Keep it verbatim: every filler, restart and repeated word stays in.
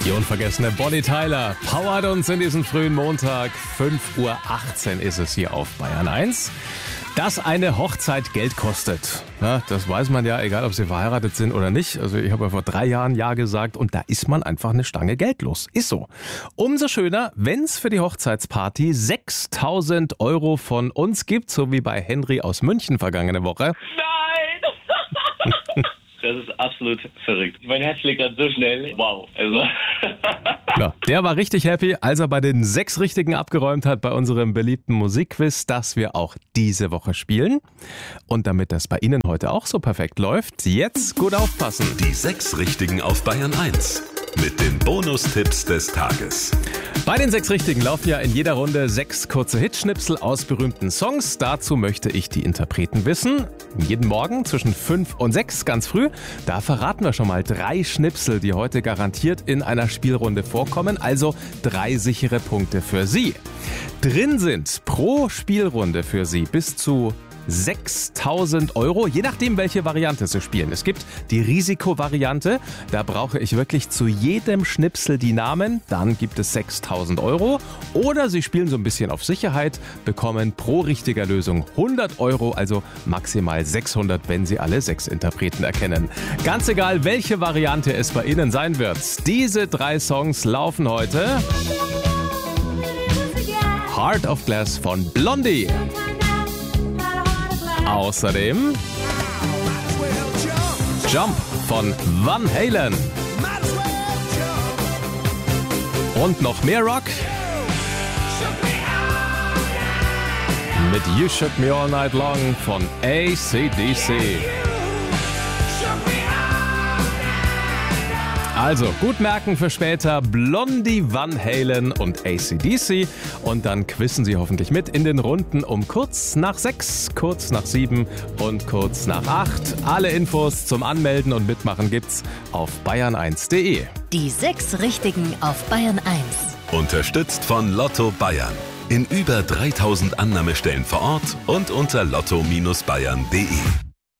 Die unvergessene Bonnie Tyler powert uns in diesen frühen Montag. fünf Uhr achtzehn ist es hier auf Bayern eins. Dass eine Hochzeit Geld kostet, ja, das weiß man ja, egal ob sie verheiratet sind oder nicht. Also ich habe ja vor drei Jahren Ja gesagt und da ist man einfach eine Stange Geld los. Ist so. Umso schöner, wenn es für die Hochzeitsparty sechstausend Euro von uns gibt, so wie bei Henry aus München vergangene Woche. Nein! Das ist absolut verrückt. Mein Herz schlägt gerade so schnell. Wow. Also. Ja, der war richtig happy, als er bei den sechs Richtigen abgeräumt hat bei unserem beliebten Musikquiz, das wir auch diese Woche spielen. Und damit das bei Ihnen heute auch so perfekt läuft, jetzt gut aufpassen. Die sechs Richtigen auf Bayern eins mit den Bonustipps des Tages. Bei den sechs Richtigen laufen ja in jeder Runde sechs kurze Hitschnipsel aus berühmten Songs. Dazu möchte ich die Interpreten wissen. Jeden Morgen zwischen fünf und sechs ganz früh. Da verraten wir schon mal drei Schnipsel, die heute garantiert in einer Spielrunde vorkommen. Also drei sichere Punkte für Sie. Drin sind pro Spielrunde für Sie bis zu sechstausend Euro, je nachdem, welche Variante Sie spielen. Es gibt die Risikovariante, da brauche ich wirklich zu jedem Schnipsel die Namen, dann gibt es sechstausend Euro. Oder Sie spielen so ein bisschen auf Sicherheit, bekommen pro richtiger Lösung hundert Euro, also maximal sechshundert, wenn Sie alle sechs Interpreten erkennen. Ganz egal, welche Variante es bei Ihnen sein wird. Diese drei Songs laufen heute. Heart of Glass von Blondie. Außerdem Jump von Van Halen. Und noch mehr Rock mit You Shook Me All Night Long von A C D C. Also gut merken für später Blondie, Van Halen und A C D C. Und dann quizzen Sie hoffentlich mit in den Runden um kurz nach sechs, kurz nach sieben und kurz nach acht. Alle Infos zum Anmelden und Mitmachen gibt's auf bayern eins punkt de. Die sechs Richtigen auf Bayern eins. Unterstützt von Lotto Bayern. In über dreitausend Annahmestellen vor Ort und unter lotto Bindestrich bayern punkt de.